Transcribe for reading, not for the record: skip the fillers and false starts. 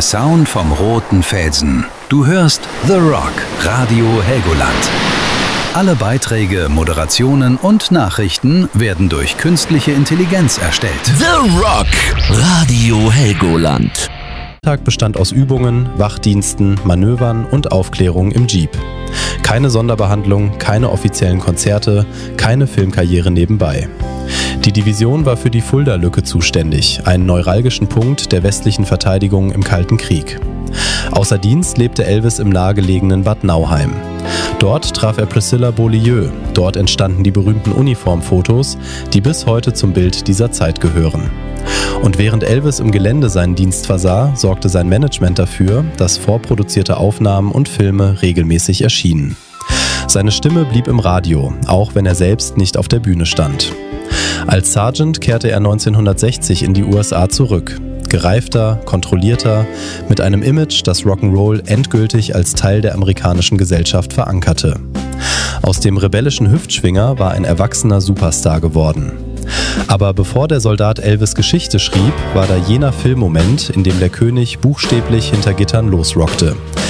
Der Sound vom roten Felsen. Du hörst The Rock, Radio Helgoland. Alle Beiträge, Moderationen und Nachrichten werden durch künstliche Intelligenz erstellt. The Rock, Radio Helgoland. Der Tag bestand aus Übungen, Wachdiensten, Manövern und Aufklärung im Jeep. Keine Sonderbehandlung, keine offiziellen Konzerte, keine Filmkarriere nebenbei. Die Division war für die Fulda-Lücke zuständig, einen neuralgischen Punkt der westlichen Verteidigung im Kalten Krieg. Außer Dienst lebte Elvis im nahegelegenen Bad Nauheim. Dort traf er Priscilla Beaulieu. Dort entstanden die berühmten Uniformfotos, die bis heute zum Bild dieser Zeit gehören. Und während Elvis im Gelände seinen Dienst versah, sorgte sein Management dafür, dass vorproduzierte Aufnahmen und Filme regelmäßig erschienen. Seine Stimme blieb im Radio, auch wenn er selbst nicht auf der Bühne stand. Als Sergeant kehrte er 1960 in die USA zurück. Gereifter, kontrollierter, mit einem Image, das Rock'n'Roll endgültig als Teil der amerikanischen Gesellschaft verankerte. Aus dem rebellischen Hüftschwinger war ein erwachsener Superstar geworden. Aber bevor der Soldat Elvis Geschichte schrieb, war da jener Filmmoment, in dem der König buchstäblich hinter Gittern losrockte.